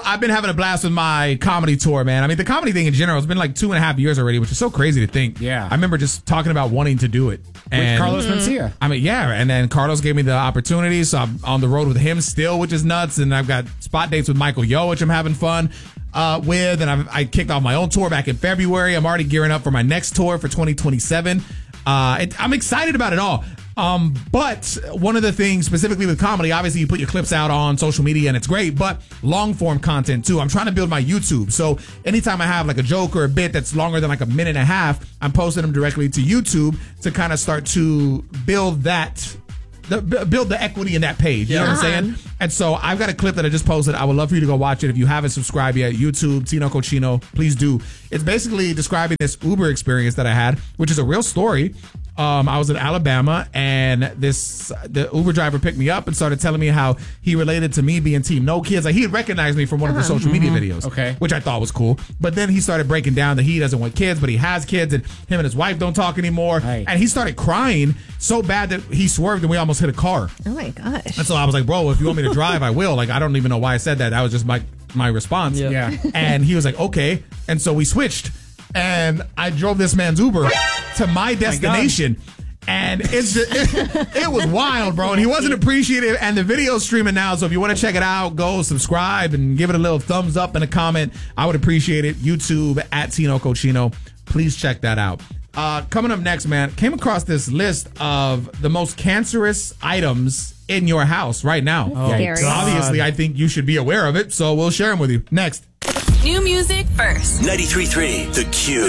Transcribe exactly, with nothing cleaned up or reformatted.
I've been having a blast with my comedy tour, man. I mean, the comedy thing in general, it's been like two and a half years already, which is so crazy to think. Yeah. I remember just talking about wanting to do it. And, with Carlos Mencia. I mean, yeah. And then Carlos gave me the opportunity, so I'm on the road with him still, which is nuts. And I've got spot dates with Michael Yo, which I'm having fun uh, with. And I've, I kicked off my own tour back in February. I'm already gearing up for my next tour for twenty twenty-seven. Uh, it, I'm excited about it all. Um, but one of the things specifically with comedy, obviously you put your clips out on social media and it's great, but long form content too. I'm trying to build my YouTube. So anytime I have like a joke or a bit that's longer than like a minute and a half, I'm posting them directly to YouTube to kind of start to build that, the, build the equity in that page. You know what I'm saying? And so I've got a clip that I just posted. I would love for you to go watch it. If you haven't subscribed yet, YouTube, Tino Cochino, please do. It's basically describing this Uber experience that I had, which is a real story. Um, I was in Alabama, and this the Uber driver picked me up and started telling me how he related to me being Team No Kids. Like, he had recognized me from one of the social media videos, Okay. which I thought was cool. But then he started breaking down that he doesn't want kids, but he has kids, and him and his wife don't talk anymore. Right. And he started crying so bad that he swerved and we almost hit a car. Oh my gosh. And so I was like, bro, if you want me to drive, I will. Like, I don't even know why I said that. That was just my my response. Yeah. Yeah. And he was like, okay. And so we switched, and I drove this man's Uber to my destination. And it's just, it, it was wild, bro. And he wasn't appreciative. And the video's streaming now. So if you want to check it out, go subscribe and give it a little thumbs up and a comment. I would appreciate it. YouTube at Tino Cochino. Please check that out. Uh, coming up next, man, came across this list of the most cancerous items in your house right now. Oh, scary. So obviously, I think you should be aware of it. So we'll share them with you next. New music first. ninety-three point three The Q.